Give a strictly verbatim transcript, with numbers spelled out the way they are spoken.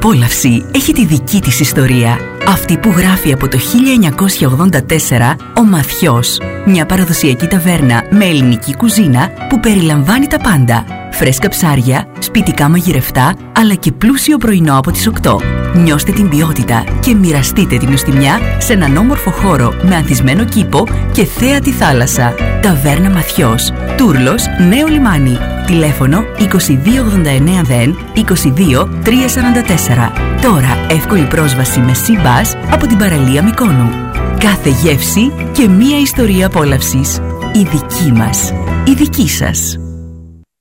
απόλαυση έχει τη δική της ιστορία. Αυτή που γράφει από το χίλια εννιακόσια ογδόντα τέσσερα ο Μαθιός. Μια παραδοσιακή ταβέρνα με ελληνική κουζίνα που περιλαμβάνει τα πάντα. Φρέσκα ψάρια, σπιτικά μαγειρευτά, αλλά και πλούσιο πρωινό από τις οκτώ. Νιώστε την ποιότητα και μοιραστείτε την νοστιμιά σε έναν όμορφο χώρο με ανθισμένο κήπο και θέα τη θάλασσα. Ταβέρνα Μαθιός, Τούρλος, Νέο Λιμάνι. Τηλέφωνο είκοσι δύο ογδόντα εννέα δέν είκοσι δύο τριακόσια σαράντα τέσσερα. Τώρα εύκολη πρόσβαση με Sea-Bus από την παραλία Μυκόνου. Κάθε γεύση και μία ιστορία απόλαυσης. Η δική μας, η δική σας.